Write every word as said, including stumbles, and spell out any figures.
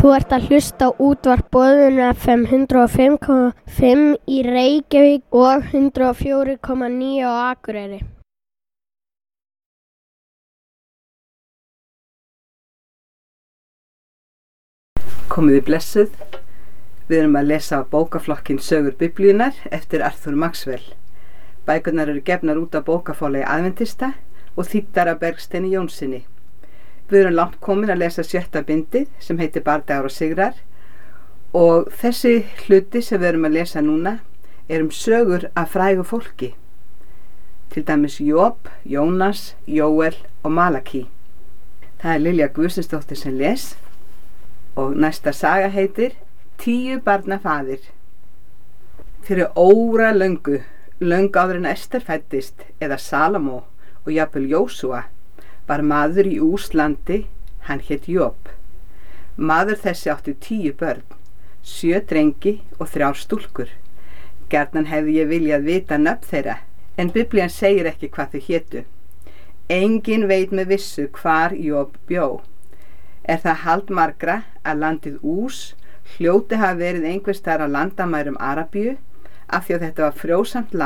Þú ert að hlusta á útvarp Boðun F M hundrað og fimm komma fimm í Reykjavík og hundrað og fjögur komma níu á Akureyri. Komiði blessuð. Við erum að lesa bókaflokkinn Sögur Biblíunnar eftir Arthur Maxwell. Bækurnar eru gefnar út af bókaforlagi Aðventista og þýddar af Bergsteini Jónssyni. Við erum langt komin að lesa sjötta bindið sem heitir Bardagar og sigrar og þessi hluti sem við erum að lesa núna er um sögur af frægu fólki. Til dæmis Job, Jónas, Jóel og Malaki. Það er Lilja Guðmundsdóttir sem les og næsta saga heitir Tíu barna faðir. Fyrir óra löngu, löngu áður en Ester fæddist eða Salomó og jafnvel Jósúa var maður í Úslandi, hann hét Job. Maður þessi átti tíu börn, sjö drengi og þrjár stúlkur. Gjarnan hefði ég viljað vita nöfn þeirra, en Biblían segir ekki hvað þau hétu. Engin veit með vissu hvar Job bjó. Er það hald margra að landið Ús hljóti hafa verið einhvers staðar á landamærum Arabíu af því að þetta var frjósamt land